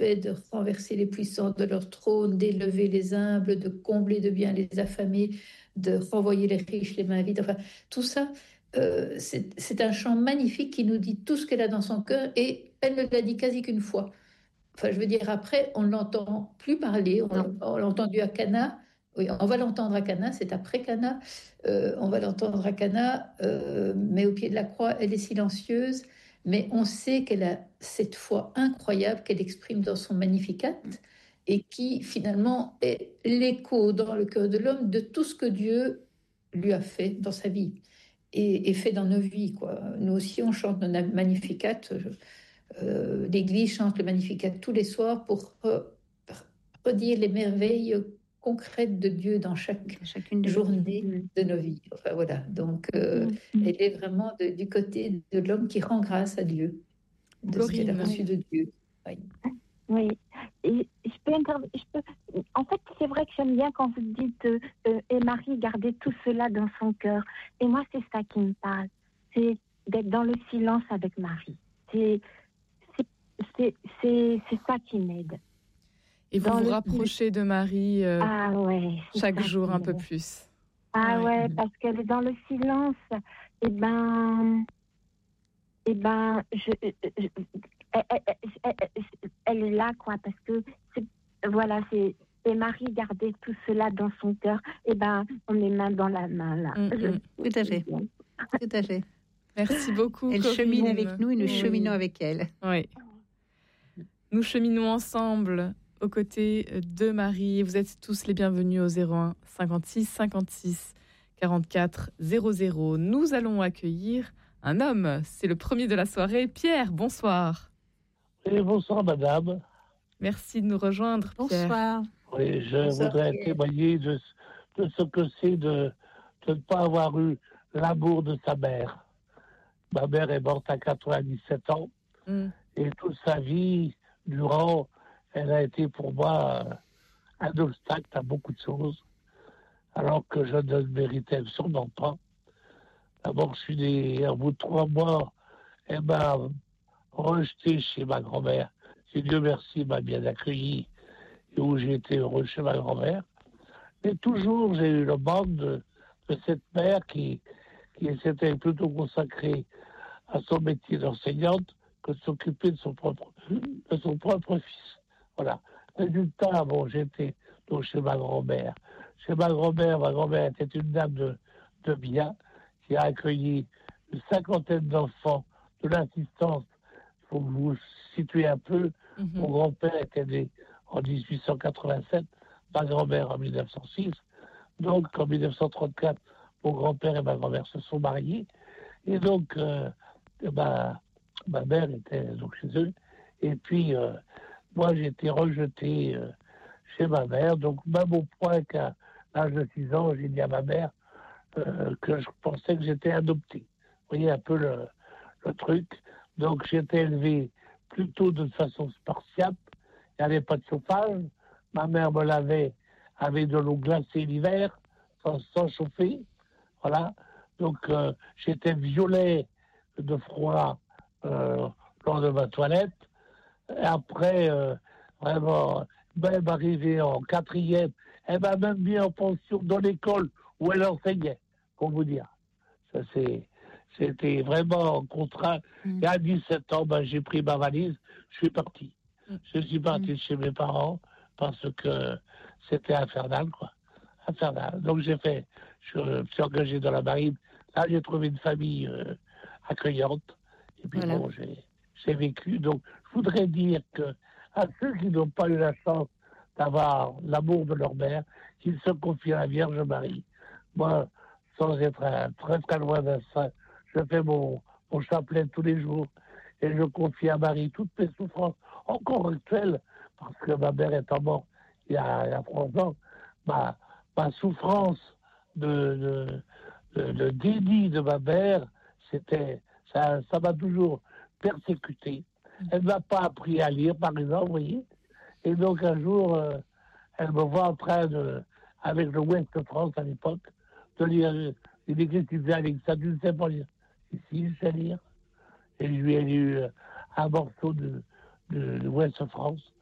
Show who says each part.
Speaker 1: fait de renverser les puissants de leur trône, d'élever les humbles, de combler de bien les affamés, de renvoyer les riches les mains vides. Enfin, tout ça, c'est un chant magnifique qui nous dit tout ce qu'elle a dans son cœur et elle ne l'a dit quasi qu'une fois. Enfin, je veux dire, après, on ne l'entend plus parler.
Speaker 2: Non.
Speaker 1: On l'a entendu à Cana. Oui, on va l'entendre à Cana, c'est après Cana. On va l'entendre à Cana, mais au pied de la croix, elle est silencieuse. Mais on sait qu'elle a cette foi incroyable qu'elle exprime dans son Magnificat et qui finalement est l'écho dans le cœur de l'homme de tout ce que Dieu lui a fait dans sa vie et fait dans nos vies, quoi. Nous aussi, on chante notre Magnificat. L'Église chante le Magnificat tous les soirs pour redire les merveilles concrètes de Dieu dans chaque
Speaker 2: Chacune de nos
Speaker 1: journée
Speaker 2: vies.
Speaker 1: de nos vies. Enfin, voilà. Donc,
Speaker 2: Mm.
Speaker 1: elle est vraiment du côté de l'homme qui rend grâce à Dieu, de ce qu'elle a
Speaker 3: Corinne.
Speaker 1: reçu de Dieu. Oui.
Speaker 4: Oui. Et en fait, c'est vrai que j'aime bien quand vous dites et Marie gardait tout cela dans son cœur. Et moi, c'est ça qui me parle. C'est d'être dans le silence avec Marie. C'est ça qui m'aide.
Speaker 3: Et vous vous rapprochez de Marie chaque jour un peu plus.
Speaker 4: Parce qu'elle est dans le silence. Elle est là, quoi, parce que et Marie gardait tout cela dans son cœur. On est main dans la main, là.
Speaker 2: Tout à fait. Tout à fait.
Speaker 3: Merci beaucoup,
Speaker 2: Elle
Speaker 3: Corinne.
Speaker 2: chemine avec nous et nous cheminons avec elle.
Speaker 3: Oui. Nous cheminons ensemble aux côtés de Marie. Vous êtes tous les bienvenus au 01 56 56 44 00. Nous allons accueillir un homme. C'est le premier de la soirée. Pierre, bonsoir.
Speaker 5: Oui, bonsoir, madame.
Speaker 3: Merci de nous rejoindre, Pierre.
Speaker 2: Bonsoir.
Speaker 5: Oui, je voudrais témoigner de ce que c'est de ne pas avoir eu l'amour de sa mère. Ma mère est morte à 97 ans et toute sa vie, durant, elle a été pour moi un obstacle à beaucoup de choses, alors que je ne le méritais sûrement pas. D'abord, je suis né, au bout de 3 mois, elle m'a rejeté chez ma grand-mère. Et Dieu merci, m'a bien accueilli et où j'ai été heureux chez ma grand-mère. Mais toujours, j'ai eu le manque de cette mère qui s'était plutôt consacrée à son métier d'enseignante que de s'occuper de son propre fils. Voilà. Résultat, j'étais donc chez ma grand-mère. Chez ma grand-mère était une dame de bien qui a accueilli une 50aine d'enfants de l'assistance. Il faut que vous vous situez un peu. Mon grand-père était né en 1887, ma grand-mère en 1906. Donc, en 1934, mon grand-père et ma grand-mère se sont mariés. Et donc, ma mère était donc chez eux. Et puis, moi, j'ai été rejeté chez ma mère. Donc, même au point qu'à l'âge de 6 ans, j'ai dit à ma mère que je pensais que j'étais adopté. Vous voyez un peu le truc. Donc, j'étais élevé plutôt de façon spartiate. Il n'y avait pas de chauffage. Ma mère me lavait avec de l'eau glacée l'hiver, sans chauffer. Voilà. Donc, j'étais violet de froid lors de ma toilette. Et après, vraiment, même arrivé en 4e, elle m'a même mis en pension dans l'école où elle enseignait, pour vous dire. Ça, c'était vraiment contraint. Et à 17 ans, j'ai pris ma valise, je suis parti. Je suis parti chez mes parents parce que c'était infernal, quoi. Infernal. Donc je me suis engagé dans la marine. Là, j'ai trouvé une famille accueillante. Et puis j'ai vécu. Donc, je voudrais dire que à ceux qui n'ont pas eu la chance d'avoir l'amour de leur mère, qu'ils se confient à la Vierge Marie. Moi, sans être très très loin d'un saint, je fais mon chapelet tous les jours et je confie à Marie toutes mes souffrances, encore actuelles, parce que ma mère étant morte il y a 3 ans, ma souffrance de déni de ma mère, ça m'a toujours persécuté. Elle m'a pas appris à lire, par exemple, vous voyez. Et donc un jour, elle me voit en train avec le Ouest de France à l'époque, de lire une écriture avec ça, tu ne sais pas lire. Ici, je sais lire. Et je lui ai lu un morceau de l'Ouest de France.